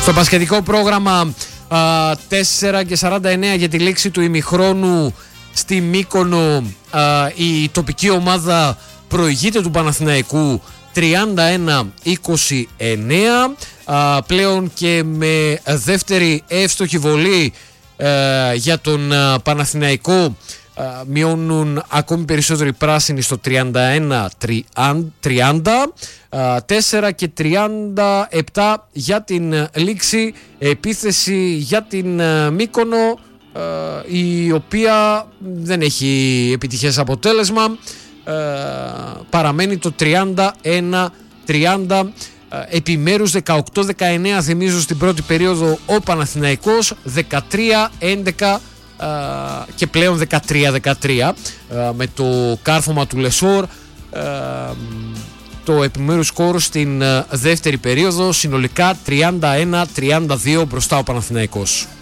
Στο μπασκετικό πρόγραμμα 4:49 για τη λήξη του ημιχρόνου στη Μύκονο, η τοπική ομάδα προηγείται του Παναθηναϊκού 31-29, πλέον και με δεύτερη εύστοχη βολή για τον Παναθηναϊκό. Μειώνουν ακόμη περισσότερο οι πράσινοι στο 31-30, 4 και 37 για την λήξη. Επίθεση για την Μύκονο, η οποία δεν έχει επιτυχές αποτέλεσμα, παραμένει το 31-30. Επιμέρους 18-19 θυμίζω στην πρώτη περίοδο ο Παναθηναϊκός, 13-11 και πλέον 13-13 με το κάρφωμα του Λεσόρ. Το επιμέρους σκορ στην δεύτερη περίοδο, συνολικά 31-32 μπροστά ο Παναθηναϊκός.